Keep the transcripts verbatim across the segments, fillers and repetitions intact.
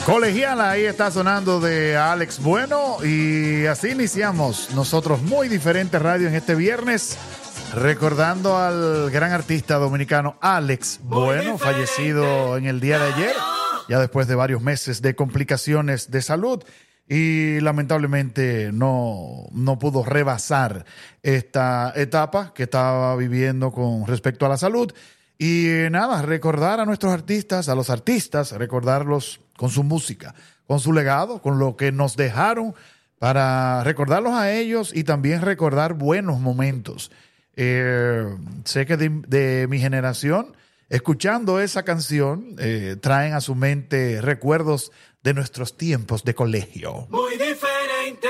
Colegiala, ahí está sonando de Alex Bueno y así iniciamos nosotros Muy Diferente Radio en este viernes, recordando al gran artista dominicano Alex Bueno, fallecido en el día de ayer, ya después de varios meses de complicaciones de salud y lamentablemente no, no pudo rebasar esta etapa que estaba viviendo con respecto a la salud. Y nada, recordar a nuestros artistas, a los artistas, recordarlos con su música, con su legado, con lo que nos dejaron, para recordarlos a ellos y también recordar buenos momentos. Eh, sé que de, de mi generación, escuchando esa canción, eh, traen a su mente recuerdos de nuestros tiempos de colegio. Muy diferente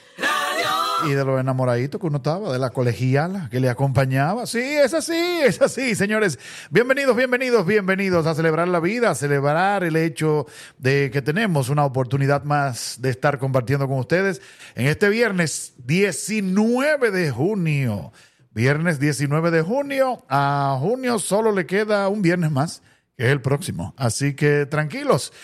radio. Y de los enamoraditos que uno estaba, de la colegiala que le acompañaba. Sí, es así, es así, señores. Bienvenidos, bienvenidos, bienvenidos a celebrar la vida, a celebrar el hecho de que tenemos una oportunidad más de estar compartiendo con ustedes en este viernes diecinueve de junio. Viernes diecinueve de junio. A junio solo le queda un viernes más, que es el próximo. Así que tranquilos.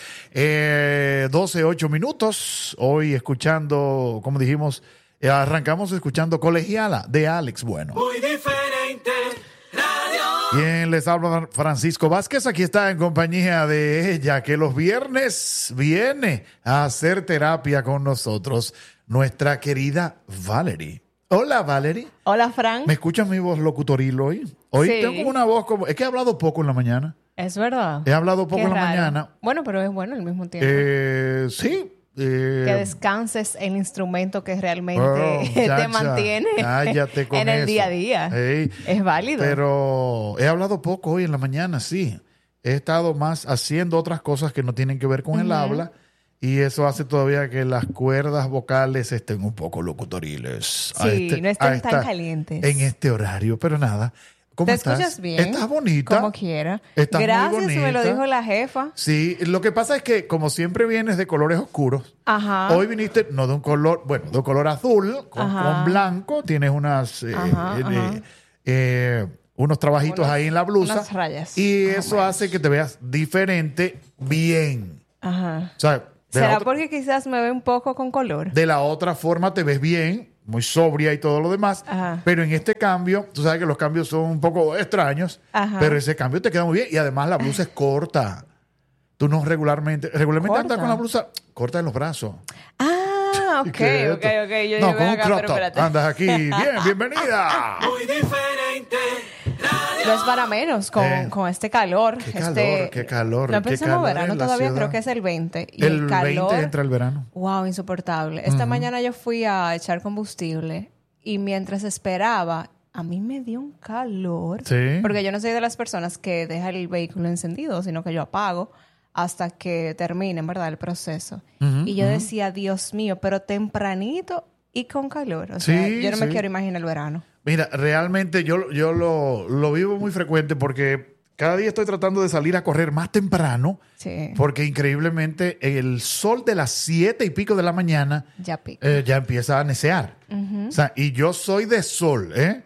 Eh, doce, ocho minutos. Hoy escuchando, como dijimos, eh, arrancamos escuchando Colegiala de Alex Bueno. Muy diferente radio. Quien les habla, Francisco Vázquez. Aquí está en compañía de ella, que los viernes viene a hacer terapia con nosotros, nuestra querida Valerie. Hola, Valerie. Hola, Fran. ¿Me escuchas mi voz locutoril hoy? Hoy Sí. tengo una voz como... Es que he hablado poco en la mañana. Es verdad. He hablado poco Qué en la raro. mañana. Bueno, pero es bueno al mismo tiempo. Eh, sí. Eh, que descanses el instrumento que realmente oh, te chacha, mantiene cállate con en el eso. día a día. Ey, Es válido. Pero he hablado poco hoy en la mañana, sí. He estado más haciendo otras cosas que no tienen que ver con el habla. Y eso hace todavía que las cuerdas vocales estén un poco locutoriles. Sí, no estén tan calientes. En este horario, pero nada. ¿Cómo ¿Te estás? escuchas bien? Estás bonita. Como quiera. Estás muy Gracias, bonita. me lo dijo la jefa. Sí, lo que pasa es que como siempre vienes de colores oscuros, Ajá. hoy viniste no de un color, bueno, de un color azul con, Ajá. con blanco, tienes unas eh, Ajá, eh, ajá. eh, unos trabajitos Unas- ahí en la blusa unas rayas. y Más o eso menos. hace que te veas diferente, bien. Ajá. O sea, de la, ¿Será otra, porque quizás me ve un poco con color? de la otra forma te ves bien, muy sobria y todo lo demás, Ajá. pero en este cambio, tú sabes que los cambios son un poco extraños, Ajá. pero ese cambio te queda muy bien y además la blusa es corta. Tú no regularmente, regularmente ¿Corta? andas con la blusa corta en los brazos. Ah, ok, ¿Qué es ok, esto? ok. Yo no, llegué con un acá, crop pero top. espérate. Andas aquí. Bien, bienvenida. Muy diferente radio. No es para menos con, Eh, con este calor. qué este, calor, qué calor, No qué empezamos calor verano en la todavía, ciudad. creo que es el veinte. Y El el, calor, veinte entra el verano. wow, insoportable. Esta mañana yo fui a echar combustible y mientras esperaba, a mí me dio un calor. Sí. Porque yo no soy de las personas que deja el vehículo encendido, sino que yo apago hasta que termine, ¿verdad?, el proceso. Ujú, y yo ujú. decía, Dios mío, pero tempranito y con calor. O sea, Sí, yo no me sí. quiero imaginar el verano. Mira, realmente yo, yo lo, lo vivo muy frecuente porque cada día estoy tratando de salir a correr más temprano Sí, porque increíblemente el sol de las siete y pico de la mañana ya pico. eh, ya empieza a necear. O sea, y yo soy de sol, ¿eh?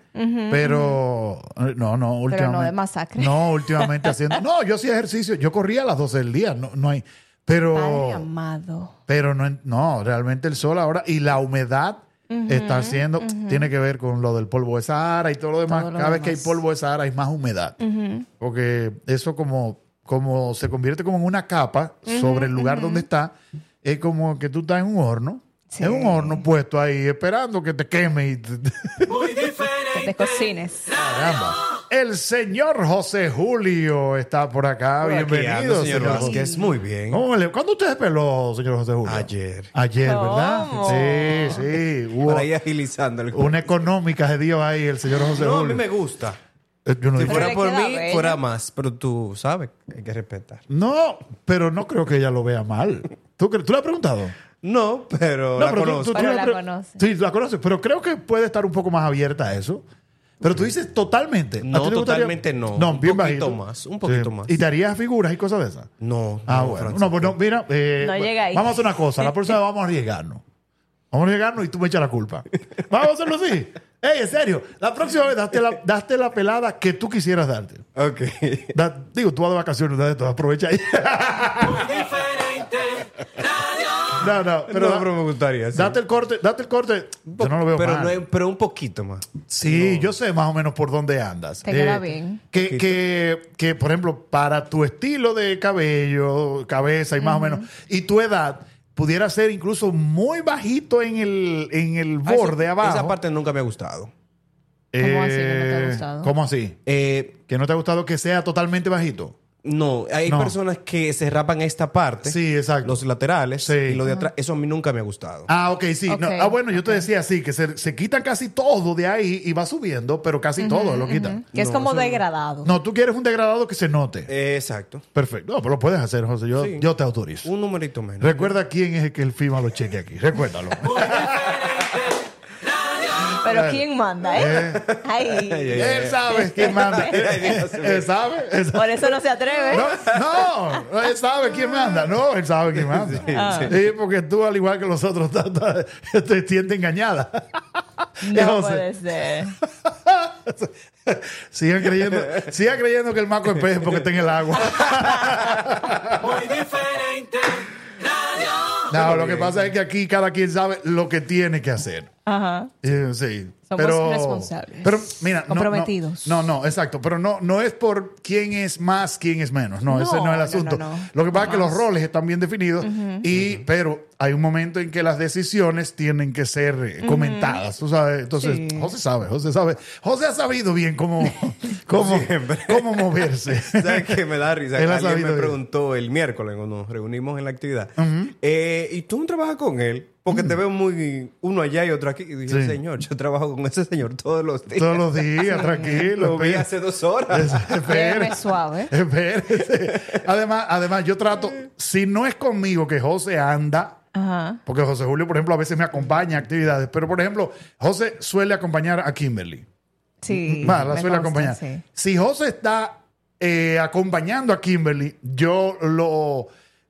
Pero eh, no, no, últimamente. de masacre. No, últimamente haciendo. No, yo hacía ejercicio. Yo corría a las doce del día. No, no hay. Pero. Padre amado. Pero no, no, realmente el sol ahora y la humedad está haciendo, tiene que ver con lo del polvo de Sahara y todo lo demás. Todo lo Cada vez que hay demás. polvo de Sahara hay más humedad. Porque eso como, como se convierte como en una capa sobre el lugar donde está, es como que tú estás en un horno. Sí. Es un horno puesto ahí esperando que te queme y te- Muy Que te diferente. cocines. caramba. El señor José Julio está por acá. Por aquí Bienvenido, ando, señor señor Vázquez. José. Muy bien. ¿Cómo le- ¿Cuándo usted se peló, señor José Julio? Ayer. Ayer, ¿verdad? ¿Cómo? Sí, sí. Hubo Por ahí agilizando el una económica se dio ahí el señor José No, a Julio. mí me gusta. Eh, yo no, Si dije- fuera le por queda mí, bello. fuera más. Pero tú sabes, hay que respetar. no, pero no creo que ella lo vea mal. ¿Tú, cre- ¿tú le has preguntado? No, pero No, la pero tú- conozco. tú- tú Pero le la has pre- conoces. Sí, la conoces, pero creo que puede estar un poco más abierta a eso. Pero tú dices totalmente. ¿A No, ti te gustaría- totalmente no. No, Un bien poquito bajito. más, un poquito Sí. más. ¿Y te harías figuras y cosas de esas? No, Ah, no, bueno. Francisco. No, pues no, mira. eh, No llega ahí. Vamos a hacer una cosa. La próxima vez vamos a arriesgarnos. Vamos a arriesgarnos y tú me echas la culpa. Vamos a hacerlo así. Ey, en serio. La próxima vez daste la, daste la pelada que tú quisieras darte. Ok. Da- digo, tú vas de vacaciones, de esto, aprovecha ahí. Muy diferente No, no, pero, no, pero me gustaría. Sí. date el corte, date el corte. Yo no lo veo pero, mal. no es- pero un poquito más. Sí, yo sé más o menos por dónde andas. Te queda bien. Que, que, que, por ejemplo, para tu estilo de cabello, cabeza y más o menos, y tu edad, pudiera ser incluso muy bajito en el, en el Ah, esa- borde abajo. Esa parte nunca me ha gustado. ¿Cómo así que no te ha Eh, gustado? ¿Cómo así? Eh, ¿Que no te ha gustado que sea totalmente bajito? no, hay No. personas que se rapan esta parte. Sí, exacto. Los laterales Sí. y los de atrás. Eso a mí nunca me ha gustado. Ah, ok, sí. Ok, No, ah, bueno, yo te ok. decía así, que se, se quitan casi todo de ahí y va subiendo, pero casi todo lo quitan. Que es No, como eso no. degradado. No, tú quieres un degradado que se note. Eh, exacto. Perfecto. No, pero lo puedes hacer, José. Yo, Sí. yo te autorizo. Un numerito menos. Recuerda quién es el que el firma los cheques aquí. Recuérdalo. Pero ¿quién manda, eh? Ay. Ay, ay, ay. Él sabe quién manda. Ay, Dios mío. Él sabe. Él sabe. Por eso no se atreve. No, no, él sabe quién manda. No, él sabe quién manda. Ah. Sí, porque tú, al igual que los otros, ta- ta- te sientes engañada. No José, puede ser. sigan creyendo, sigan creyendo que el maco es pez porque está en el agua. Muy diferente. Radio. No, lo que pasa es que aquí cada quien sabe lo que tiene que hacer. Ajá. Eh, sí. Somos pero, responsables. Pero mira, no- Comprometidos. No, no, no, exacto. Pero no, no es por quién es más, quién es menos. No, No, ese no es el no, asunto. no, no. Lo que pasa es que los Jamás. roles están bien definidos, y, pero hay un momento en que las decisiones tienen que ser eh, comentadas. ¿Tú sabes? Entonces, Sí. José sabe, José sabe. José ha sabido bien cómo, cómo, cómo moverse. ¿Sabes qué me da risa? Él ha Alguien sabido me bien. preguntó el miércoles cuando nos reunimos en la actividad. eh, ¿Y tú no trabajas con él? Porque te veo muy uno allá y otro aquí. Y dije, Sí. señor, yo trabajo con ese señor todos los días. Todos los días, tranquilo. Lo vi espera. hace dos horas. Espere. Lléveme suave. Espérese. Además, además, yo trato, si no es conmigo que José anda, Ajá. porque José Julio, por ejemplo, a veces me acompaña a actividades, pero por ejemplo, José suele acompañar a Kimberly. Sí. Va, la me suele consta, acompañar. sí. Si José está eh, acompañando a Kimberly, yo lo,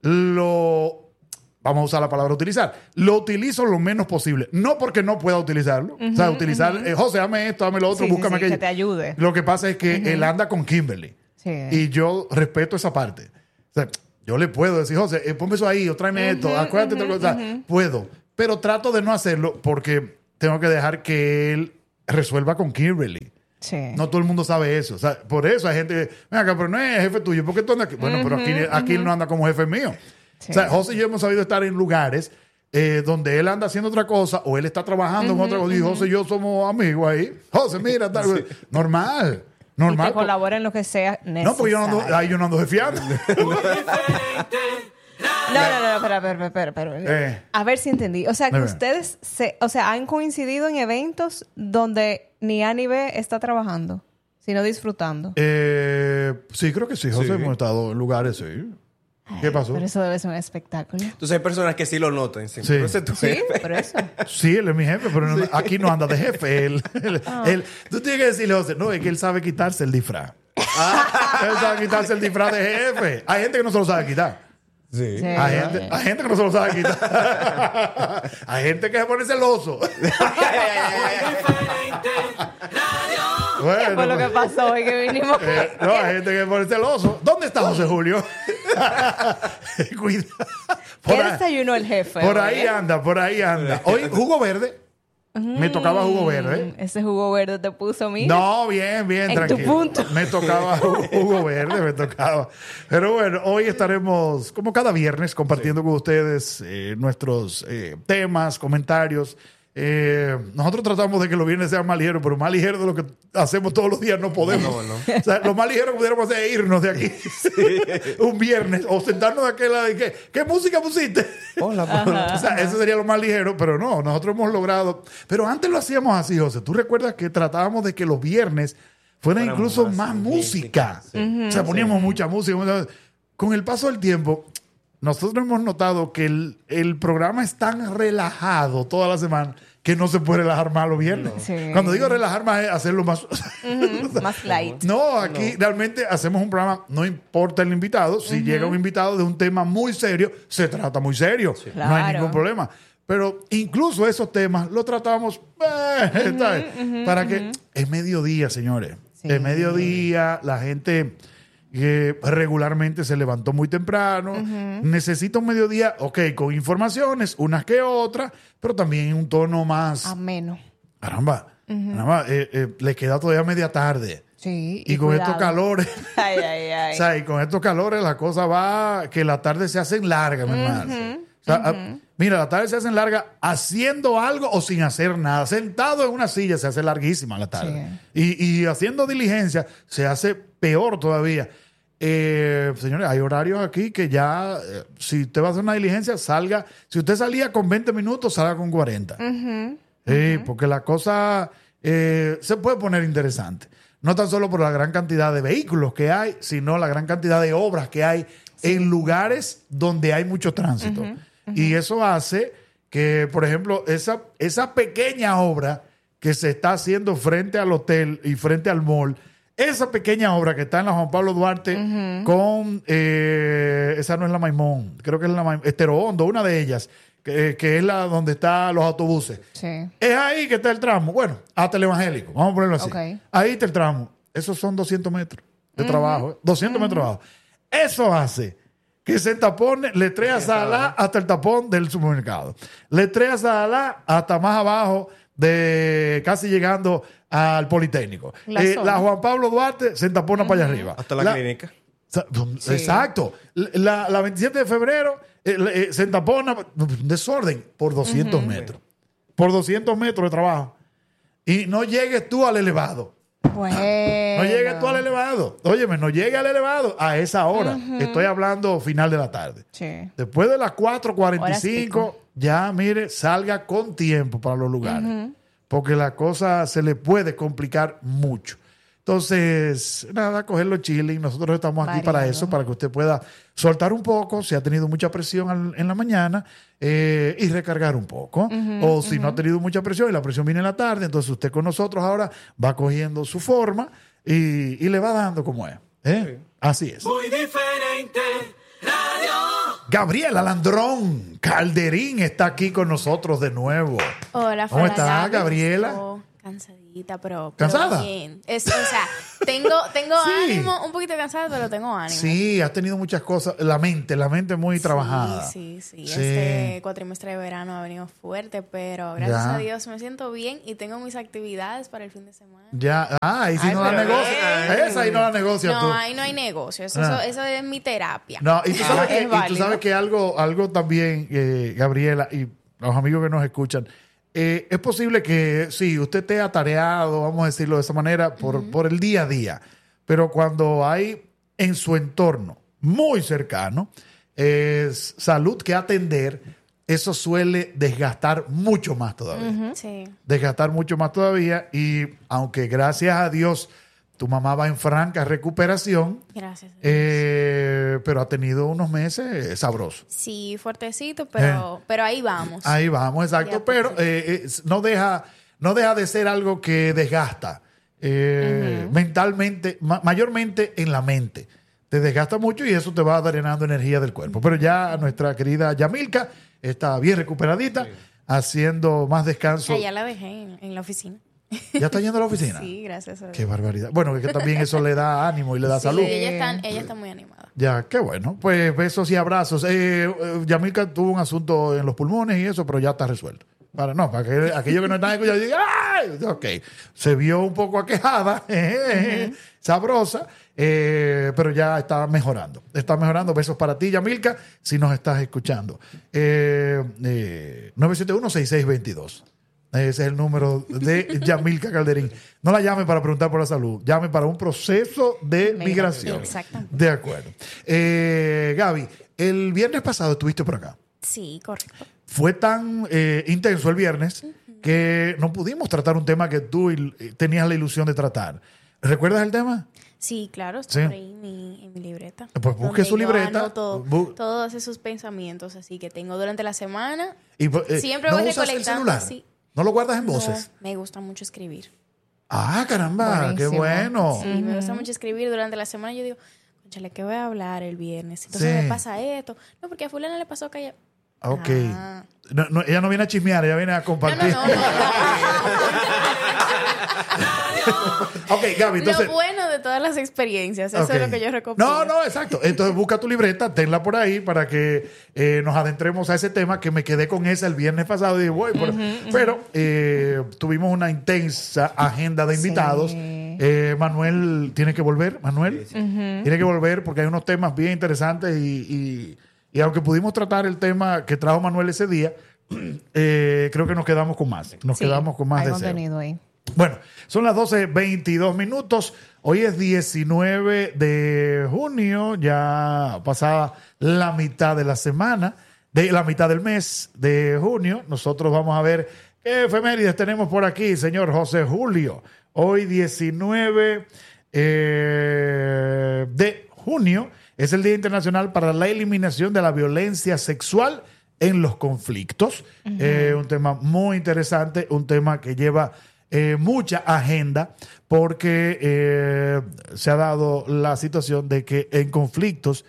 lo, vamos a usar la palabra utilizar, lo utilizo lo menos posible. No porque no pueda utilizarlo. O sea, utilizar, eh, José, dame esto, dame lo otro, Sí, sí, búscame sí, aquello. que te ayude. Lo que pasa es que él anda con Kimberly. Sí. Y yo respeto esa parte. O sea, yo le puedo decir, José, eh, ponme eso ahí o tráeme esto, acuérdate de otra cosa. Puedo, pero trato de no hacerlo porque tengo que dejar que él resuelva con Kimberly. Sí. No todo el mundo sabe eso. O sea, por eso hay gente, ven acá, pero no es jefe tuyo, ¿por qué tú andas aquí? Bueno, pero aquí, aquí él no anda como jefe mío. Sí. O sea, José y yo hemos sabido estar en lugares eh, donde él anda haciendo otra cosa o él está trabajando en otra cosa y José y yo somos amigos ahí. José, mira, tal, normal. Y Normal. que colabore en lo que sea necesario. No, porque yo no ando, ahí yo no ando jefiando. Muy diferente. No, no, no, espera, espera, espera, espera. Eh. A ver si entendí. O sea, que A ver. ustedes se, o sea, han coincidido en eventos donde ni A ni B está trabajando, sino disfrutando. Eh, sí, creo que sí, José. Sí. Hemos estado en lugares, sí. ¿Qué pasó? Pero eso debe ser un espectáculo. Entonces hay personas que sí lo notan. Sí. Sí. Pero ese es tu Sí, jefe. por eso. Sí, él es mi jefe, pero no- aquí no anda de jefe. Él, él- Ah. él- tú tienes que decirle, José, no, es que él sabe quitarse el disfraz. Él sabe quitarse el disfraz de jefe. Hay gente que no se lo sabe quitar. Sí. Sí. Hay gente, hay gente que no se lo sabe quitar. Hay gente que se pone celoso. Diferente. Radio. Bueno, ¿Qué fue lo que pues, pasó hoy que vinimos? eh, no, hay gente que se pone celoso. ¿Dónde está José Julio? Cuida. ¿Qué Por ahí- desayunó el jefe? Por hoy, ahí eh? anda, por ahí anda. Hoy jugo verde. Me tocaba jugo verde. Ese jugo verde te puso, mira. No, bien, bien, En tu tranquilo. punto. Me tocaba jugo, jugo verde, me tocaba. Pero bueno, hoy estaremos, como cada viernes, compartiendo con ustedes eh, nuestros eh, temas, comentarios. Eh, nosotros tratamos de que los viernes sean más ligeros, pero más ligeros de lo que hacemos todos los días no podemos. No, no. O sea, lo más ligero que pudiéramos hacer es irnos de aquí un viernes o sentarnos de aquel lado y que, ¿qué música pusiste? Hola, Pablo. O sea, eso sería lo más ligero, pero no, nosotros hemos logrado. Pero antes lo hacíamos así, José. ¿Tú recuerdas que tratábamos de que los viernes fuera Fuera incluso más más música. música? O sea, poníamos mucha música. mucha- Con el paso del tiempo, nosotros hemos notado que el, el programa es tan relajado toda la semana que no se puede relajar más los viernes. Sí. Cuando digo relajar más es hacerlo más... Ujú, más light. No, aquí realmente hacemos un programa, no importa el invitado, si llega un invitado de un tema muy serio, se trata muy serio, no hay Claro. ningún problema. Pero incluso esos temas los tratamos eh, ¿sabes? para que es mediodía, señores. Sí. Es mediodía, la gente que regularmente se levantó muy temprano, uh-huh. necesita un mediodía, ok, con informaciones, unas que otras, pero también en un tono más... ameno. Caramba, uh-huh. caramba eh, eh, le queda todavía media tarde. Sí, y, y con cuidado. estos calores, ay, ay, ay. o sea, y con estos calores la cosa va, que la tarde se hacen largas, mi hermano. Uh-huh. O sea, uh-huh. a, mira, la tarde se hacen larga haciendo algo o sin hacer nada. Sentado en una silla se hace larguísima la tarde. Sí. Y, y haciendo diligencia se hace peor todavía. Eh, señores, hay horarios aquí que ya, eh, si usted va a hacer una diligencia, salga. Si usted salía con veinte minutos, salga con cuarenta. Uh-huh. Sí, uh-huh. Porque la cosa eh, se puede poner interesante. No tan solo por la gran cantidad de vehículos que hay, sino la gran cantidad de obras que hay sí. en lugares donde hay mucho tránsito. Uh-huh. Uh-huh. Y eso hace que, por ejemplo, esa, esa pequeña obra que se está haciendo frente al hotel y frente al mall, esa pequeña obra que está en la Juan Pablo Duarte uh-huh. con, eh, esa no es la Maimón, creo que es la Maimón, Estero Hondo, una de ellas, que, que es la donde están los autobuses. Sí. Es ahí que está el tramo. Bueno, hasta el evangélico, vamos a ponerlo así. Okay. Ahí está el tramo. Esos son doscientos metros de uh-huh. trabajo, ¿eh? doscientos uh-huh. metros de trabajo. Eso hace que se tapone Letrea Salá hasta el tapón del supermercado. Letrea Salá hasta más abajo, de casi llegando al Politécnico. La, eh, la Juan Pablo Duarte se entapona uh-huh. para allá arriba. Hasta la, la clínica. Sí. Exacto. La, la veintisiete de febrero eh, eh, se entapona, desorden, por doscientos uh-huh. metros. Por doscientos metros de trabajo. Y no llegues tú al elevado. Bueno. No llegues tú al elevado. Óyeme, no llegue al elevado a esa hora. Uh-huh. Estoy hablando final de la tarde. Sí. Después de las cuatro cuarenta y cinco, ya, mire, salga con tiempo para los lugares. Uh-huh. Porque la cosa se le puede complicar mucho. Entonces, nada, cogerlo chilling. Nosotros estamos aquí Variado. para eso, para que usted pueda soltar un poco, si ha tenido mucha presión al, en la mañana, eh, y recargar un poco. Uh-huh, o si uh-huh. no ha tenido mucha presión y la presión viene en la tarde, entonces usted con nosotros ahora va cogiendo su forma y, y le va dando como es. ¿eh? Sí. Así es. Muy diferente, radio. Gabriela Landrón Calderín está aquí con nosotros de nuevo. Hola, ¿cómo estás, Gabriela? Oh, cansadita, pero, pero ¿Cansada? bien. Es, o sea, tengo, tengo sí. ánimo, un poquito cansada, pero tengo ánimo. Sí, has tenido muchas cosas. La mente, la mente muy sí, trabajada. Sí, sí, sí. Este cuatrimestre de verano ha venido fuerte, pero gracias ya. a Dios me siento bien y tengo mis actividades para el fin de semana. Ya, ah, ahí sí Ay, no la negocia. Esa ahí no la negocia no, tú. No, ahí no hay negocio. Eso, ah. eso, eso es mi terapia. No, y tú sabes, ah, que, y tú sabes que algo, algo también, eh, Gabriela, y los amigos que nos escuchan, Eh, es posible que sí, usted esté atareado, vamos a decirlo de esa manera, por, uh-huh. por el día a día. Pero cuando hay en su entorno muy cercano eh, salud que atender, eso suele desgastar mucho más todavía. Uh-huh. Sí. Desgastar mucho más todavía. Y aunque gracias a Dios tu mamá va en franca recuperación. Gracias. Eh, pero ha tenido unos meses sabrosos. Sí, fuertecito, pero, eh. pero ahí vamos. Ahí vamos, exacto. Ya, pero eh, eh, no, deja, no deja de ser algo que desgasta eh, uh-huh. mentalmente, ma- mayormente en la mente. Te desgasta mucho y eso te va drenando energía del cuerpo. Pero ya nuestra querida Yamilka está bien recuperadita, sí. haciendo más descanso. Ya, ya la dejé en, en la oficina. ¿Ya está yendo a la oficina? Sí, gracias a Dios. Qué barbaridad. Bueno, es que también eso le da ánimo y le da sí, salud. Ella está, ella está muy animada. Ya, qué bueno. Pues besos y abrazos. Eh, eh, Yamilka tuvo un asunto en los pulmones y eso, pero ya está resuelto. Para, no, para que aquellos que no están escuchando digan, ¡ay! Ok. Se vio un poco aquejada, uh-huh. sabrosa, eh, pero ya está mejorando. Está mejorando. Besos para ti, Yamilka, si nos estás escuchando. Eh, eh, nueve siete uno, seis seis dos dos. Ese es el número de Yamilka Calderín. No la llame para preguntar por la salud. Llame para un proceso de migración. Exactamente. De acuerdo. Eh, Gaby, el viernes pasado estuviste por acá. Sí, correcto. Fue tan eh, intenso el viernes uh-huh. que no pudimos tratar un tema que tú il- tenías la ilusión de tratar. ¿Recuerdas el tema? Sí, claro, está sí. por ahí en mi, en mi libreta. Pues busque su libreta. Todo, Bu- todos esos pensamientos así que tengo durante la semana. Y, eh, Siempre ¿no voy usas recolectando. el celular? Sí. ¿No lo guardas en voces? No, me gusta mucho escribir. Ah, caramba, Buenísimo. qué bueno. Sí, uh-huh. me gusta mucho escribir. Durante la semana yo digo, conchale, ¿qué voy a hablar el viernes? Entonces sí. me pasa esto. No, porque a fulana le pasó que ella... Ok. Ah. No, no, ella no viene a chismear, ella viene a compartir. No, no, no. no. Ok, Gaby, entonces... Lo bueno de todas las experiencias. Eso Ok. es lo que yo recopilo. No, no, exacto. Entonces busca tu libreta, tenla por ahí para que eh, nos adentremos a ese tema que me quedé con esa el viernes pasado y dije, voy, por- pero eh, tuvimos una intensa agenda de invitados. Sí. Eh, Manuel tiene que volver, Manuel tiene que volver porque hay unos temas bien interesantes y, y- y aunque pudimos tratar el tema que trajo Manuel ese día, eh, creo que nos quedamos con más. Nos Sí, quedamos con más hay deseo. contenido ahí. Bueno, son las doce veintidós minutos. Hoy es diecinueve de junio, ya pasada la mitad de la semana, de la mitad del mes de junio. Nosotros vamos a ver qué efemérides tenemos por aquí, señor José Julio. Hoy diecinueve eh, de junio es el Día Internacional para la Eliminación de la Violencia Sexual en los conflictos. Eh, un tema muy interesante, un tema que lleva eh, mucha agenda porque eh, se ha dado la situación de que en conflictos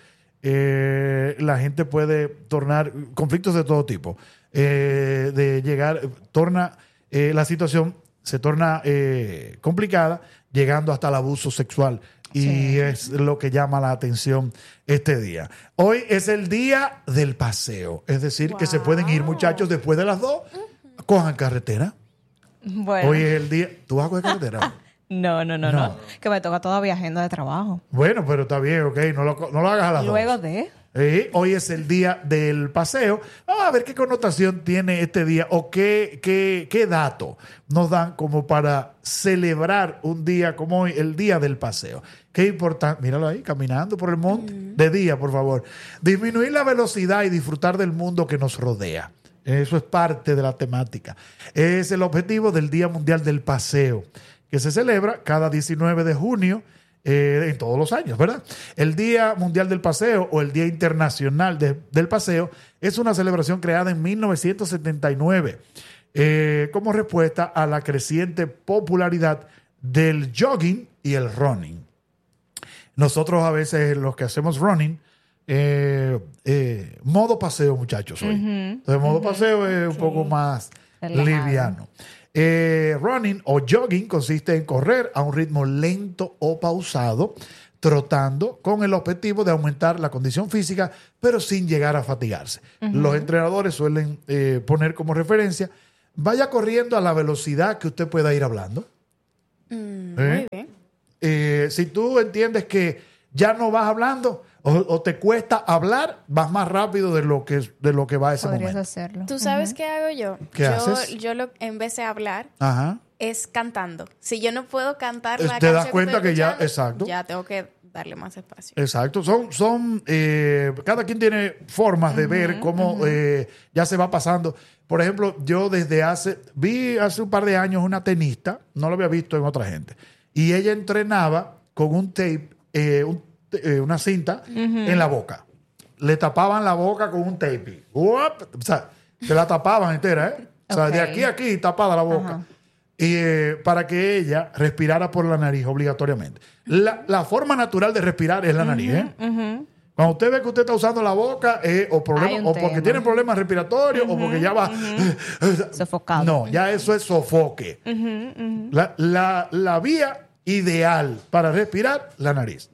eh, la gente puede tornar, conflictos de todo tipo, eh, de llegar, torna eh, la situación se torna eh, complicada, llegando hasta el abuso sexual. Y Sí. es lo que llama la atención este día. Hoy es el día del paseo. Es decir, que se pueden ir, muchachos, después de las dos, cojan carretera. Bueno. Hoy es el día. ¿Tú vas a coger carretera? No, no, no, No. no, Que me toca todavía agenda de trabajo. Bueno, pero está bien, ok. No lo, no lo hagas a las Luego dos. de... Eh, hoy es el día del paseo. Vamos a ver qué connotación tiene este día o qué, qué, qué dato nos dan como para celebrar un día como hoy, el día del paseo. Qué importante, míralo ahí, caminando por el monte, de día, por favor. Disminuir la velocidad y disfrutar del mundo que nos rodea. Eso es parte de la temática. Es el objetivo del Día Mundial del Paseo, que se celebra cada diecinueve de junio. Eh, en todos los años, ¿verdad? El Día Mundial del Paseo o el Día Internacional de- del Paseo es una celebración creada en mil novecientos setenta y nueve eh, como respuesta a la creciente popularidad del jogging y el running. Nosotros a veces los que hacemos running, eh, eh, modo paseo, muchachos, hoy. Entonces, modo paseo es un poco más Relajado. liviano. Eh, running o jogging consiste en correr a un ritmo lento o pausado, trotando con el objetivo de aumentar la condición física, pero sin llegar a fatigarse. Los entrenadores suelen eh, poner como referencia, vaya corriendo a la velocidad que usted pueda ir hablando. Mm, ¿Eh? Muy bien. Eh, si tú entiendes que ya no vas hablando o, o te cuesta hablar, vas más rápido de lo que, de lo que va a ese Podrías momento. hacerlo. ¿Tú sabes qué hago yo? ¿Qué yo, haces? Yo lo, en vez de hablar, Ajá. es cantando. Si yo no puedo cantar Es- la te das canción cuenta estoy que ya- escuchando, exacto. Ya tengo que darle más espacio. Exacto, son, son eh, cada quien tiene formas de ver cómo eh, ya se va pasando. Por ejemplo, yo desde hace, vi hace un par de años una tenista, no lo había visto en otra gente, y ella entrenaba con un tape, eh, un- eh, una cinta en la boca. Le tapaban la boca con un tape. ¡Uap! O sea, se la tapaban entera, ¿eh? O sea, de Ok. aquí a aquí tapada la boca. Ajá. Y eh, para que ella respirara por la nariz obligatoriamente. La, la forma natural de respirar es la nariz, ¿eh? Cuando usted ve que usted está usando la boca, eh, o, problema- Hay un o porque tema. tiene problemas respiratorios, o porque ya va... Sofocado. No, ya eso es sofoque. La, la- la vía ideal para respirar, la nariz.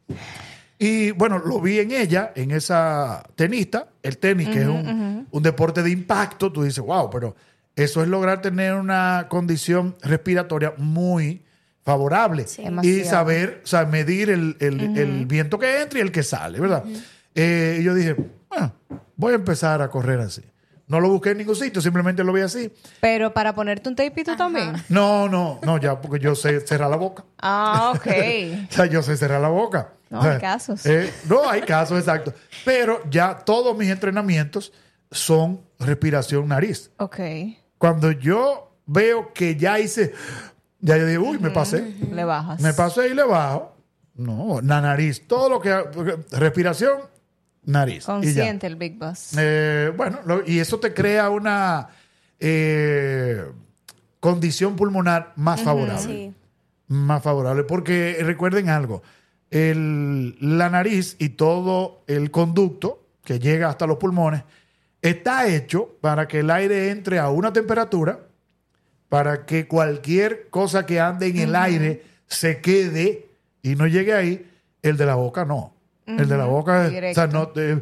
Y bueno, lo vi en ella, en esa tenista, el tenis, que es un, un deporte de impacto. Tú dices, wow, pero eso es lograr tener una condición respiratoria muy favorable. Sí. Y Demasiado. saber, o sea, medir el, el- el viento que entra y el que sale, ¿verdad? Eh, y yo dije, "Ah, voy a empezar a correr así. No lo busqué en ningún sitio, simplemente lo vi así. Pero para ponerte un tapito también. No, no, no, ya, porque yo sé cerrar la boca. Ah, ok. O sea, yo sé cerrar la boca. No, O sea, hay casos. eh, no, hay casos, exacto. Pero ya todos mis entrenamientos son respiración nariz. Ok. Cuando yo veo que ya hice, ya yo digo, uy, me pasé. Le bajas. Me pasé y le bajo. No, la nariz. Todo lo que... Respiración, nariz. Y ya. Consciente el Big Boss. Eh, bueno, lo- y eso te crea una eh, condición pulmonar más favorable. Sí. Más favorable. Porque recuerden algo, el- la nariz y todo el conducto que llega hasta los pulmones está hecho para que el aire entre a una temperatura, para que cualquier cosa que ande en el aire se quede y no llegue ahí, el de la boca no. Uh-huh. El de la boca, o sea, no te,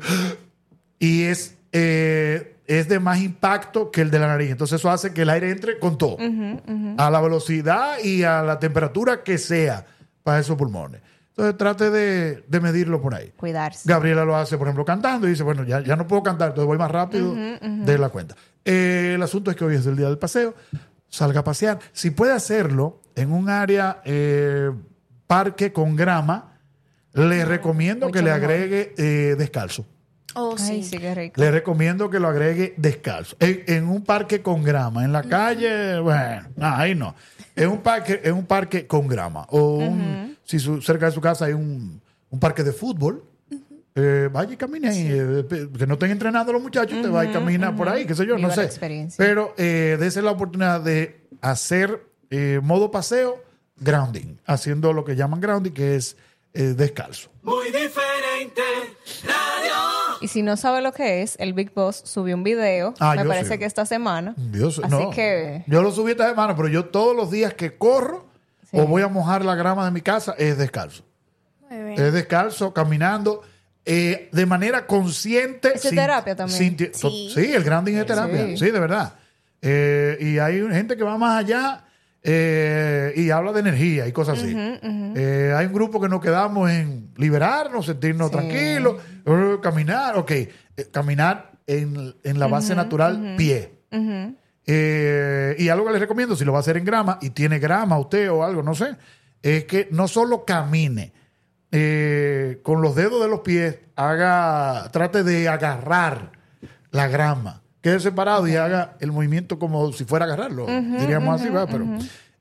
y es, eh, es de más impacto que el de la nariz. Entonces eso hace que el aire entre con todo, uh-huh, uh-huh. a la velocidad y a la temperatura que sea para esos pulmones. Entonces trate de, de medirlo por ahí. Cuidarse. Gabriela lo hace, por ejemplo, cantando y dice, bueno, ya, ya no puedo cantar, entonces voy más rápido uh-huh, uh-huh. de la cuenta. Eh, el asunto es que hoy es el día del paseo. Salga a pasear. Si puede hacerlo en un área eh, parque con grama, le recomiendo Mucho que le mejor. agregue eh, descalzo. Oh, sí. Ay, sí, qué rico. Le recomiendo que lo agregue descalzo. En, en un parque con grama. En la calle, bueno, no, ahí no. En un parque, en un parque con grama. O un, uh-huh. si su, cerca de su casa hay un, un parque de fútbol, uh-huh. eh, vaya y camine ahí. Eh, que no estén entrenando los muchachos, uh-huh, te va y camina uh-huh. por ahí, qué sé yo, Viva no sé. Experiencia. Pero eh, dése la oportunidad de hacer eh, modo paseo, grounding. Haciendo lo que llaman grounding, que es eh, descalzo. Muy diferente, radio. Y si no sabe lo que es, el Big Boss subió un video, Ah, me yo parece sí. que esta semana. Dios, Así no. que... Yo lo subí esta semana, pero yo todos los días que corro Sí. o voy a mojar la grama de mi casa es descalzo. Muy bien. Es descalzo, caminando, eh, de manera consciente. ¿Es terapia también? ti- to- Sí. sí, el grounding es terapia. Sí, Sí. de verdad. Eh, y hay gente que va más allá eh, y habla de energía y cosas así. Ujú, ujú. Eh, hay un grupo que nos quedamos en liberarnos, sentirnos Sí. tranquilos, eh, caminar, ok, eh, caminar en, en la base natural, pie. Ujú. Eh, y algo que les recomiendo, si lo va a hacer en grama y tiene grama usted o algo, no sé, es que no solo camine, eh, con los dedos de los pies, haga, trate de agarrar la grama, quede separado y haga el movimiento como si fuera a agarrarlo, diríamos así, ¿verdad? Pero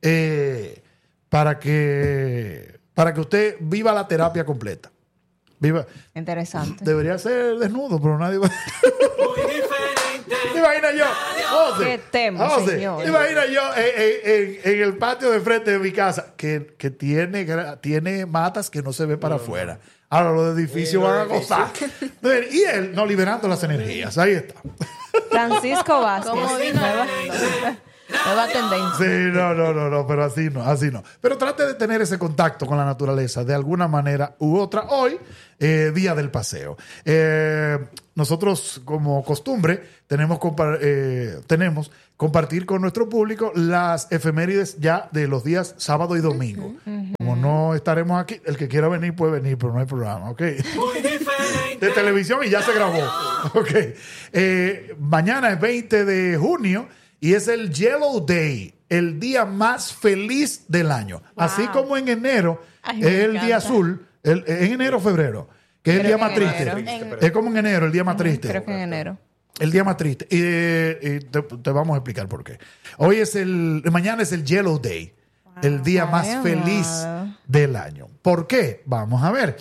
eh, para que para que usted viva la terapia completa. Viva. Interesante. Debería ser desnudo, pero nadie va. Muy diferente. ¿Te imaginas yo? José, Qué tema, José, señor. ¿te imaginas yo en, en- en- en el patio de frente de mi casa que, que tiene, gra- tiene matas que no se ve para afuera? Ahora los edificios Sí, van a los gozar. Y él no liberando las energías. Ahí está. Francisco Vázquez. Como vino Nueva, nueva tendencia. Sí, no, no, no, no, pero así no, así no. Pero trate de tener ese contacto con la naturaleza de alguna manera u otra. Hoy, eh, día del paseo. Eh, nosotros, como costumbre, tenemos, compa- eh, tenemos compartir con nuestro público las efemérides ya de los días sábado y domingo. Como no estaremos aquí, el que quiera venir puede venir, pero no hay programa, ¿ok? Muy diferente. De televisión y ya se grabó. Ok. Eh, mañana es veinte de junio y es el Yellow Day, el día más feliz del año. Así como en enero Ay, es me el día encanta. azul, el- en enero o febrero, que es el Creo día que más en triste. enero. Es como en enero, el día más triste. Creo que en enero. El día más triste. Y, eh, y te, te vamos a explicar por qué. Hoy es el, mañana es el Yellow Day, el día más Ay, feliz amado. del año. ¿Por qué? Vamos a ver.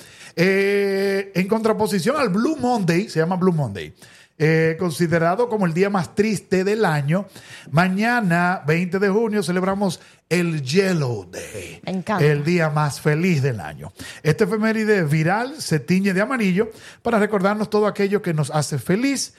Eh, en contraposición al Blue Monday, se llama Blue Monday, eh, considerado como el día más triste del año, mañana, veinte de junio, celebramos el Yellow Day, Me encanta. el día más feliz del año. Este efeméride viral se tiñe de amarillo para recordarnos todo aquello que nos hace feliz,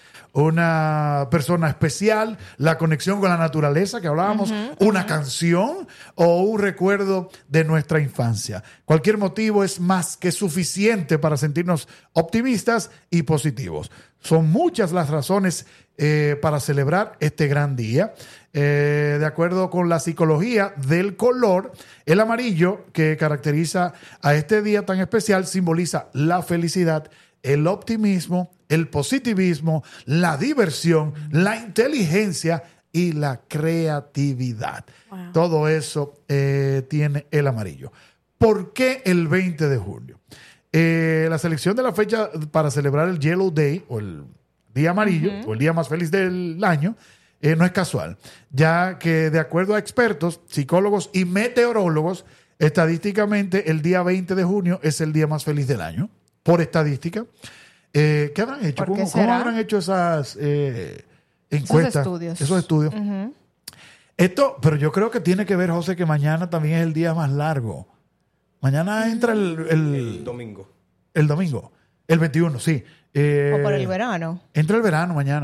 una persona especial, la conexión con la naturaleza que hablábamos, una canción o un recuerdo de nuestra infancia. Cualquier motivo es más que suficiente para sentirnos optimistas y positivos. Son muchas las razones eh, para celebrar este gran día. Eh, de acuerdo con la psicología del color, el amarillo que caracteriza a este día tan especial simboliza la felicidad, el optimismo, el positivismo, la diversión, la inteligencia y la creatividad. Wow. Todo eso eh, tiene el amarillo. ¿Por qué el veinte de junio? Eh, la selección de la fecha para celebrar el Yellow Day o el día amarillo o el día más feliz del año eh, no es casual, ya que de acuerdo a expertos, psicólogos y meteorólogos, estadísticamente el día veinte de junio es el día más feliz del año, por estadística. Eh, ¿Qué habrán hecho? ¿Por qué ¿Cómo, cómo será? habrán hecho esas eh, encuestas? estudios. Esos estudios. Ujú. Esto, pero yo creo que tiene que ver, José, que mañana también es el día más largo. Mañana entra el, el, El domingo. el domingo, el veintiuno, sí. Eh, O por el verano. Entra el verano mañana.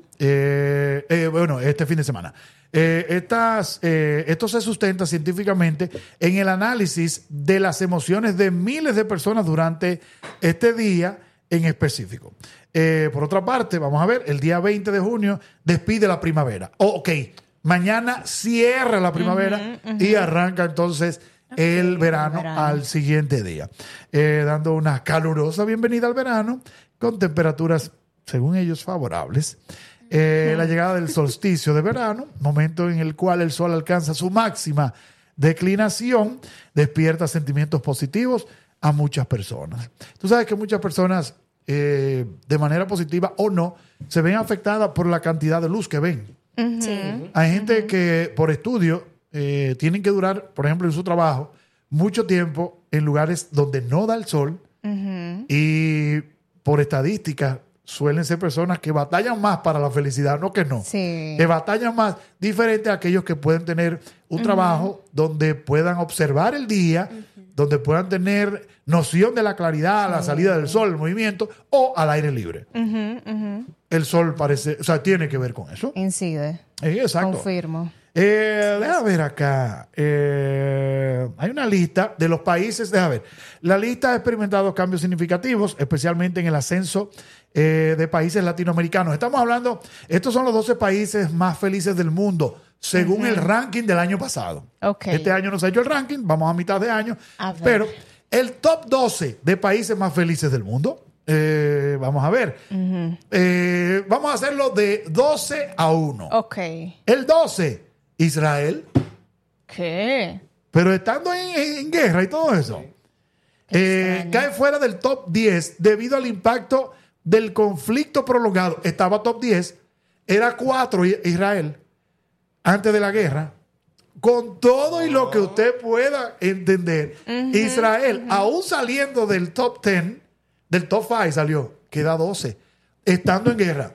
Eh, eh, bueno, este fin de semana. Eh, estas, eh, esto se sustenta científicamente en el análisis de las emociones de miles de personas durante este día en específico. Eh, por otra parte, vamos a ver, el día veinte de junio despide la primavera. Oh, ok, mañana cierra la primavera uh-huh, uh-huh. y arranca entonces okay, el, verano el verano al siguiente día. Eh, dando una calurosa bienvenida al verano con temperaturas, según ellos, favorables. Eh, la llegada del solsticio de verano, momento en el cual el sol alcanza su máxima declinación, despierta sentimientos positivos a muchas personas. Tú sabes que muchas personas, eh, de manera positiva o no, se ven afectadas por la cantidad de luz que ven. Uh-huh. Sí. Hay gente uh-huh. que por estudio eh, tienen que durar, por ejemplo, en su trabajo, mucho tiempo en lugares donde no da el sol uh-huh. y por estadística suelen ser personas que batallan más para la felicidad, no que no. Sí. Que batallan más, diferente a aquellos que pueden tener un uh-huh. trabajo donde puedan observar el día, uh-huh. donde puedan tener noción de la claridad, sí. la salida del sol, el movimiento, o al aire libre. Uh-huh, uh-huh. El sol parece, o sea, tiene que ver con eso. Incide. Eh, exacto. Confirmo. Eh, déjame ver acá. Eh, hay una lista de los países. Déjame ver. La lista ha experimentado cambios significativos, especialmente en el ascenso eh, de países latinoamericanos. Estamos hablando, estos son los doce países más felices del mundo, según uh-huh. el ranking del año pasado. Okay. Este año no se ha hecho el ranking, vamos a mitad de año. A pero el top doce de países más felices del mundo, eh, vamos a ver. Uh-huh. Eh, vamos a hacerlo de doce a uno. Ok. El doce. Israel. ¿Qué? Pero estando en, en guerra y todo eso, eh, cae fuera del top diez debido al impacto del conflicto prolongado. Estaba top diez, era cuatro Israel antes de la guerra. Con todo y lo que usted pueda entender, uh-huh, Israel, uh-huh. aún saliendo del top diez, del top cinco salió, queda doce, estando en guerra.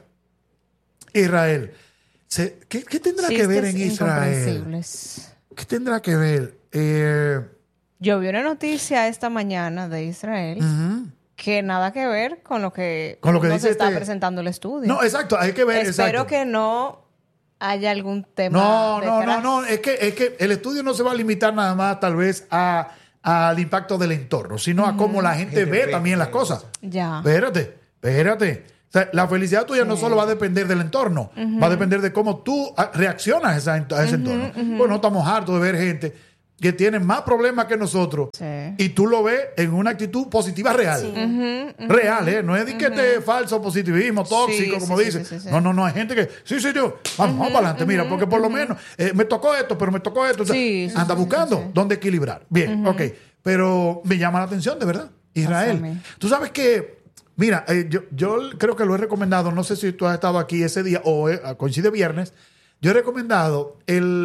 Israel. Se, ¿qué, ¿Qué tendrá que ver en Israel? ¿Qué tendrá que ver? Eh, Yo vi una noticia esta mañana de Israel uh-huh. que nada que ver con lo que, con lo que nos dice está este... presentando el estudio. No, exacto, hay que ver. Espero exacto. que no haya algún tema. No, no, detrás. no, no. Es que, es que el estudio no se va a limitar nada más, tal vez, a, al impacto del entorno, sino uh-huh. a cómo la gente, gente ve, ve también las cosas. Ya. Espérate, espérate. O sea, la felicidad tuya sí. no solo va a depender del entorno, uh-huh. va a depender de cómo tú reaccionas a, esa, a ese uh-huh, entorno. Uh-huh. Pues no estamos hartos de ver gente que tiene más problemas que nosotros sí. y tú lo ves en una actitud positiva real. Sí. Uh-huh, uh-huh. Real, ¿eh? No es de que uh-huh. te falso positivismo tóxico, sí, como sí, dicen. Sí, sí, sí. No, no, no. Hay gente que, sí, sí, yo, vamos, uh-huh, vamos para adelante. Uh-huh, mira, porque por uh-huh. lo menos eh, me tocó esto, pero me tocó esto. Sí, o sea, anda sí, buscando sí, sí. dónde equilibrar. Bien, uh-huh. ok. Pero me llama la atención, de verdad. Israel. Pásame. Tú sabes que mira, eh, yo, yo creo que lo he recomendado, no sé si tú has estado aquí ese día o eh, coincide viernes, yo he recomendado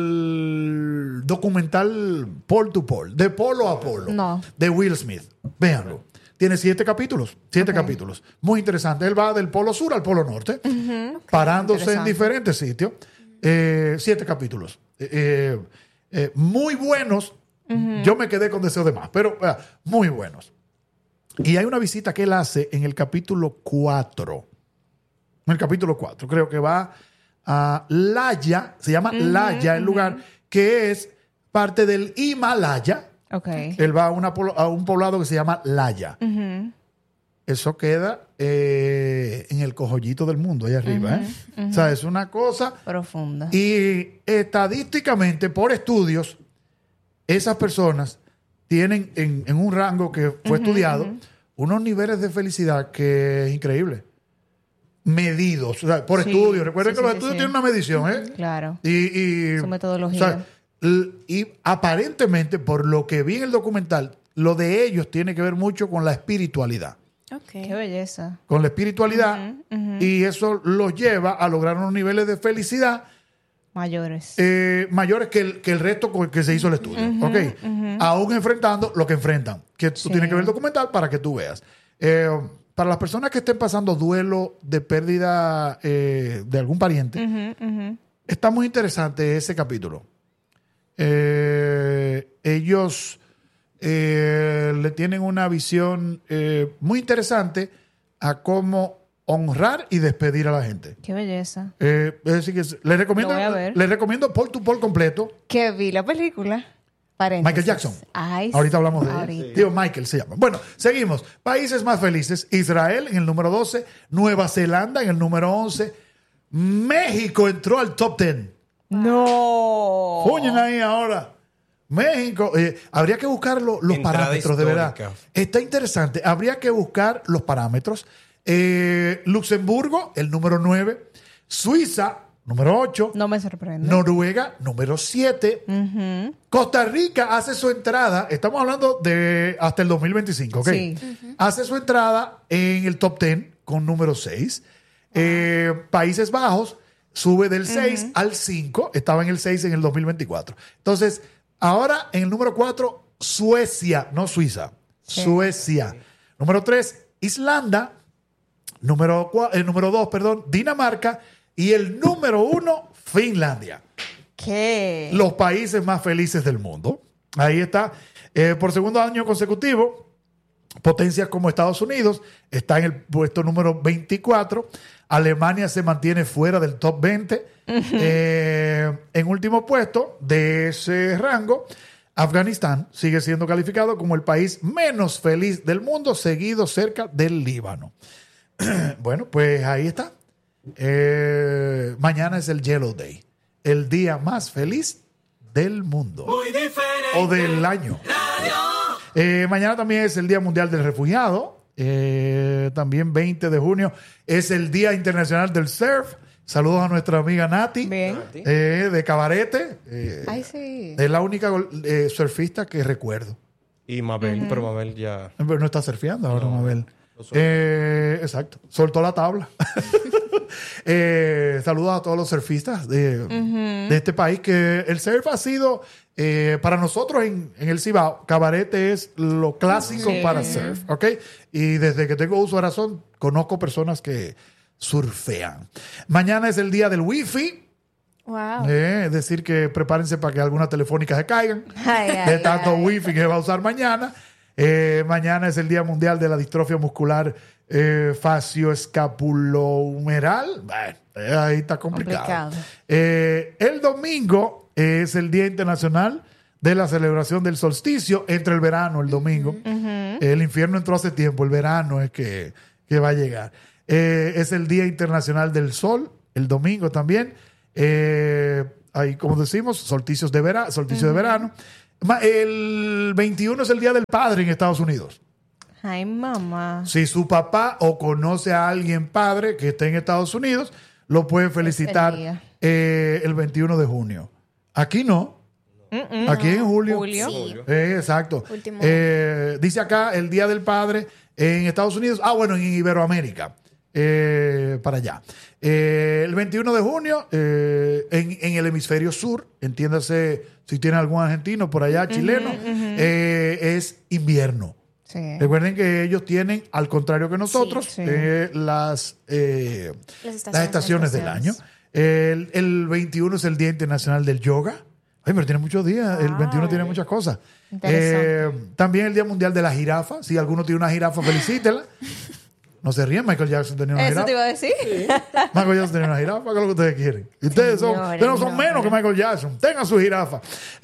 el documental Pole to Pole, de polo a polo, no. de Will Smith. Véanlo. Tiene siete capítulos, siete okay. capítulos. Muy interesante. Él va del polo sur al polo norte, uh-huh. parándose en diferentes sitios. Eh, siete capítulos. Eh, eh, muy buenos. Uh-huh. Yo me quedé con deseo de más, pero eh, muy buenos. Y hay una visita que él hace en el capítulo cuatro. En el capítulo cuatro. Creo que va a Laya. Se llama uh-huh, Laya, el uh-huh. lugar que es parte del Himalaya. Okay. Él va a, una, a un poblado que se llama Laya. Uh-huh. Eso queda eh, en el cojollito del mundo, allá arriba. Uh-huh, ¿eh? Uh-huh. O sea, es una cosa profunda. Y estadísticamente, por estudios, esas personas tienen en, en un rango que fue uh-huh, estudiado uh-huh. unos niveles de felicidad que es increíble. Medidos, o sea, por sí, estudios. Recuerden sí, que sí, los estudios sí. tienen una medición, ¿eh? Claro. Y, y, su metodología. O sea, y aparentemente, por lo que vi en el documental, lo de ellos tiene que ver mucho con la espiritualidad. Okay. Qué belleza. Con la espiritualidad. Uh-huh, uh-huh. Y eso los lleva a lograr unos niveles de felicidad mayores. Eh, mayores que el, que el resto con el que se hizo el estudio. Uh-huh, ¿ok? Uh-huh. Aún enfrentando lo que enfrentan. Que tú sí. tienes que ver el documental para que tú veas. Eh, para las personas que estén pasando duelo de pérdida eh, de algún pariente, uh-huh, uh-huh. está muy interesante ese capítulo. Eh, ellos eh, le tienen una visión eh, muy interesante a cómo honrar y despedir a la gente. Qué belleza. Eh, es decir, que les recomiendo, Lo voy a ver. les recomiendo Paul to Paul completo. Que vi la película. Paréntesis. Michael Jackson. Ay, Ahorita hablamos de él. ahorita. Tío Michael se llama. Bueno, seguimos. Países más felices. Israel en el número doce. Nueva Zelanda en el número once. México entró al top diez. No. Puñen ahí ahora. México. eh, habría que buscar lo- los Entrada parámetros, de verdad. histórica. Está interesante. Habría que buscar los parámetros. Eh, Luxemburgo, el número nueve. Suiza, número ocho. No me sorprende. Noruega, número siete. Costa Rica hace su entrada, estamos hablando de hasta el dos mil veinticinco, ¿ok? Sí. Hace su entrada en el top diez con número seis. Eh, Países Bajos sube del seis al cinco, estaba en el seis en el dos mil veinticuatro. Entonces, ahora en el número cuatro, Suecia, no Suiza, Suecia. Número tres, Islanda. Número, cua- el número dos, perdón, Dinamarca. Y el número uno, Finlandia. ¿Qué? Los países más felices del mundo. Ahí está. Eh, por segundo año consecutivo, potencias como Estados Unidos está en el puesto número veinticuatro. Alemania se mantiene fuera del top veinte. Eh, en último puesto de ese rango, Afganistán sigue siendo calificado como el país menos feliz del mundo, seguido cerca del Líbano. Bueno, pues ahí está. Eh, mañana es el Yellow Day, el día más feliz del mundo Muy diferente. o del año. Eh, mañana también es el Día Mundial del Refugiado. Eh, también veinte de junio es el Día Internacional del Surf. Saludos a nuestra amiga Nati, Bien. eh, de Cabarete. Eh, Ay, sí. es la única gol- eh, surfista que recuerdo. Y Mabel, pero Mabel ya... Pero no está surfeando ahora, Mabel. no soltó. Eh, exacto. Soltó la tabla. Eh, saludos a todos los surfistas de, de este país, que el surf ha sido, eh, para nosotros en, en el Cibao, Cabarete es lo clásico Sí. para surf, ¿ok? Y desde que tengo uso de razón, conozco personas que surfean. Mañana es el día del wifi. Wow. Eh, es decir, que prepárense para que algunas telefónicas se caigan Ay, ay, de tanto ay. wifi que se va a usar mañana. Eh, mañana es el Día Mundial de la Distrofia Muscular eh, Fascioescapulohumeral. Bueno, eh, ahí está complicado. Complicado. Eh, el domingo es el Día Internacional de la celebración del solsticio, entre el verano, el domingo. El infierno entró hace tiempo, el verano es que, que va a llegar. Eh, es el Día Internacional del Sol, el domingo también. Eh, hay, como decimos, solsticios de vera- solsticio de verano. Ma- El veintiuno es el Día del Padre en Estados Unidos. Ay, mamá. Si su papá o conoce a alguien padre que esté en Estados Unidos, lo puede felicitar día. eh, el veintiuno de junio. Aquí no. Aquí en julio. Julio. Sí. Eh, exacto. Último. Eh, dice acá el Día del Padre en Estados Unidos. Ah, bueno, en Iberoamérica. Eh, para allá. Eh, el veintiuno de junio, eh, en, en el hemisferio sur, entiéndase si tiene algún argentino por allá, chileno, eh, es invierno. Sí. Recuerden que ellos tienen, al contrario que nosotros, Sí. eh, las, eh, Las estaciones, las estaciones del año. El, el veintiuno es el Día Internacional del Yoga. Ay, pero tiene muchos días. El veintiuno tiene muchas cosas. Interesante. Eh, también el Día Mundial de la Jirafa. Si alguno tiene una jirafa, felicítela. No se ríen, Michael Jackson tenía una Eso jirafa. te iba a decir. Michael Jackson tenía una jirafa, ¿qué es lo que ustedes quieren? Y ustedes, son, Señores, ustedes no son no, menos pero- que Michael Jackson. Tengan su jirafa.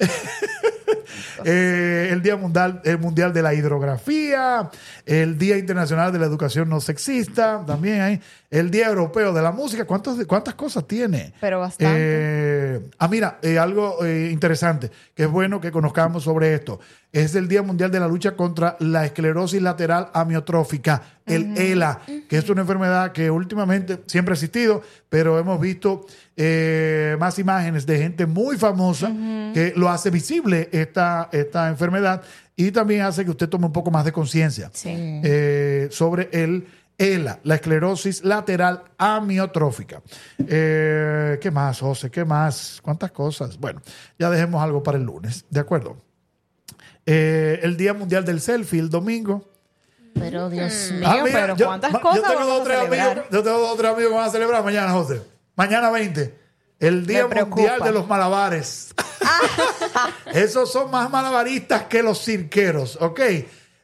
Eh, el Día mundial, el mundial de la Hidrografía, el Día Internacional de la Educación No Sexista, también hay el Día Europeo de la Música. ¿Cuántos, ¿Cuántas cosas tiene? Pero bastante. Eh, ah, mira, eh, algo eh, interesante, que es bueno que conozcamos sobre esto. Es el Día Mundial de la Lucha contra la Esclerosis Lateral Amiotrófica, el E L A, que es una enfermedad que últimamente siempre ha existido, pero hemos visto eh, más imágenes de gente muy famosa que lo hace visible esta, esta enfermedad, y también hace que usted tome un poco más de conciencia Sí. eh, sobre el E L A, la esclerosis lateral amiotrófica. Eh, ¿Qué más, José? ¿Qué más? ¿Cuántas cosas? Bueno, ya dejemos algo para el lunes, ¿de acuerdo? Eh, el Día Mundial del Selfie, el domingo. Pero Dios mío, Ah, mira, pero yo- ¿cuántas ma- cosas yo tengo vamos dos, a tres celebrar? amigos, yo tengo dos o tres amigos que van a celebrar mañana, José. Mañana veinte. El Día Me preocupa. Mundial de los Malabares. Esos son más malabaristas que los cirqueros, ¿ok?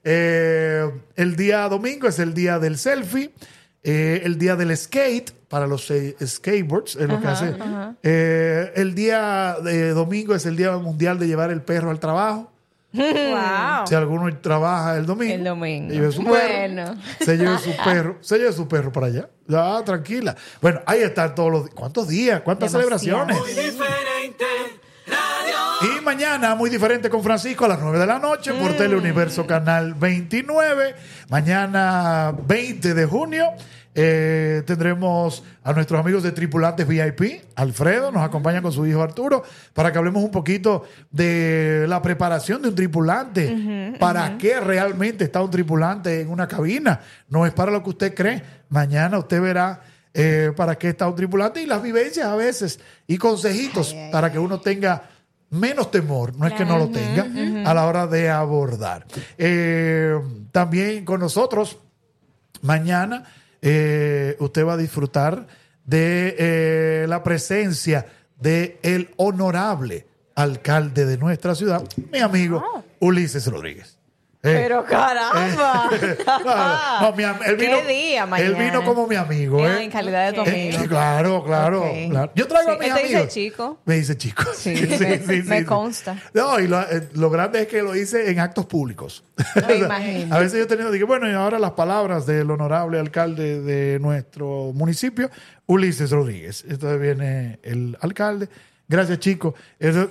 Eh, el día domingo es el día del selfie. Eh, el día del skate, para los eh, skateboards, es lo que hace. Eh, el día de domingo es el día mundial de llevar el perro al trabajo. Wow. Si alguno trabaja el domingo, El domingo. se lleve su Bueno. perro, se lleve su perro, se lleve su perro para allá. Ya, tranquila. Bueno, ahí están todos los. ¿Cuántos días? ¿Cuántas Demasiado. celebraciones? Muy diferente. Radio. Y mañana, muy diferente con Francisco, a las nueve de la noche por Teleuniverso Canal veintinueve. Mañana, veinte de junio, eh, tendremos a nuestros amigos de Tripulantes V I P. Alfredo nos acompaña con su hijo Arturo para que hablemos un poquito de la preparación de un tripulante. Uh-huh, ¿Para uh-huh. qué realmente está un tripulante en una cabina? No es para lo que usted cree. Mañana usted verá eh, para qué está un tripulante y las vivencias a veces y consejitos ay, ay, para que uno tenga menos temor, no es que no lo tenga, uh-huh, uh-huh. a la hora de abordar. Eh, también con nosotros, mañana, eh, usted va a disfrutar de eh, la presencia del honorable alcalde de nuestra ciudad, mi amigo oh. Ulises Rodríguez. Eh, Pero caramba. Eh, no, no, mi, él vino, ¿Qué día mañana? Él vino como mi amigo. Eh, eh. En calidad de tu amigo. Eh, claro, claro, Okay. claro. Yo traigo sí, a mis él te amigos. dice chico. Me dice chico. Sí, sí, me, sí, me sí, consta. Sí. No, y lo, eh, lo grande es que lo hice en actos públicos. Me imagino. A veces yo he tenido, digo, bueno, y ahora las palabras del honorable alcalde de nuestro municipio, Ulises Rodríguez. Entonces viene el alcalde. Gracias, chico. Eso,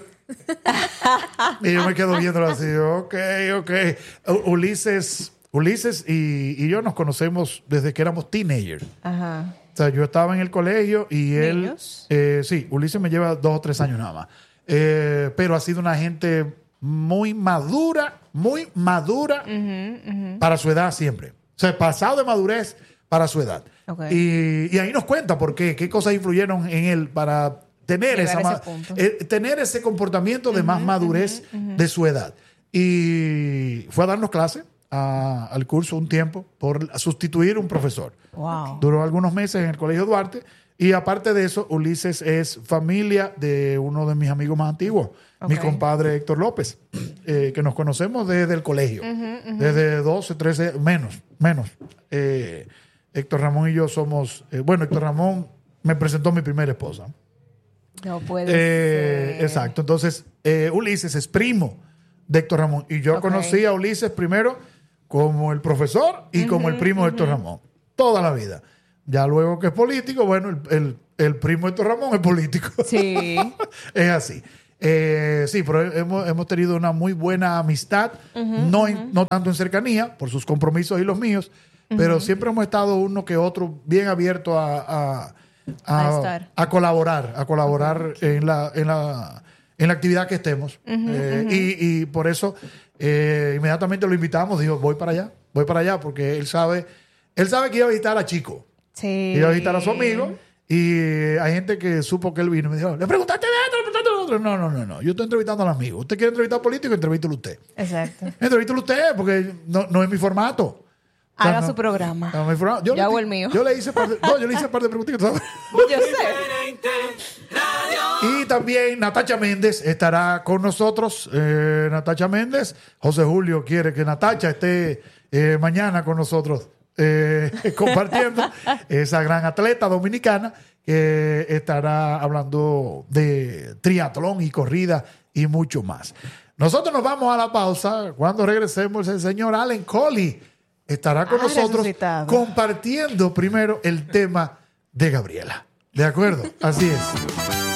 y yo me quedo viéndolo así, ok, ok. U- Ulises, Ulises y, y yo nos conocemos desde que éramos teenagers. Ajá. O sea, yo estaba en el colegio y él... ¿Niños? Eh, sí, Ulises me lleva dos o tres años nada más. Eh, pero ha sido una gente muy madura, muy madura Uh-huh, uh-huh. para su edad siempre. O sea, pasado de madurez para su edad. Ok. Y, y ahí nos cuenta por qué, qué cosas influyeron en él para tener, Llegar esa, a ma- ese punto. eh, tener ese comportamiento de más madurez de su edad. Y fue a darnos clase a- al curso un tiempo por sustituir un profesor. Wow. Duró algunos meses en el Colegio Duarte. Y aparte de eso, Ulises es familia de uno de mis amigos más antiguos, Ok. mi compadre Héctor López, eh, que nos conocemos desde el colegio, desde doce, trece, menos, menos. Eh, Héctor Ramón y yo somos, eh, bueno, Héctor Ramón me presentó mi primera esposa. No puede Eh, ser. exacto, entonces eh, Ulises es primo de Héctor Ramón. Y yo Ok. conocí a Ulises primero como el profesor y como el primo de Héctor Ramón, toda la vida. Ya luego que es político, bueno, el, el, el primo de Héctor Ramón es político. Sí. Es así. Eh, sí, pero hemos, hemos tenido una muy buena amistad, no, en- no tanto en cercanía, por sus compromisos y los míos, pero siempre hemos estado uno que otro bien abierto a, a, a- A estar. a colaborar, a colaborar en, la, en, la, en la actividad que estemos. Eh, y, y por eso eh, inmediatamente lo invitamos, dijo, voy para allá, voy para allá, porque él sabe, él sabe que iba a visitar a Chico. Sí. Iba a visitar a su amigo y eh, hay gente que supo que él vino y me dijo, le preguntaste de esto, le preguntaste de otro. No, no, no, no. Yo estoy entrevistando al amigo. Usted quiere entrevistar a político, entrevístelo usted. Exacto. Entrevístelo usted porque no, no es mi formato. O sea, Haga no- su programa. no es mi formato. Yo le- hago el mío. Yo le hice par de, no, yo le hice par de preguntitas. ¿sabes? Yo sé. Diferente. Radio. Y también Natacha Méndez estará con nosotros. Eh, Natacha Méndez. José Julio quiere que Natacha esté eh, mañana con nosotros eh, compartiendo esa gran atleta dominicana que estará hablando de triatlón y corrida y mucho más. Nosotros nos vamos a la pausa. Cuando regresemos, el señor Allen Coley estará con Ah, nosotros resucitado. compartiendo primero el tema de Gabriela. ¿De acuerdo? Así es.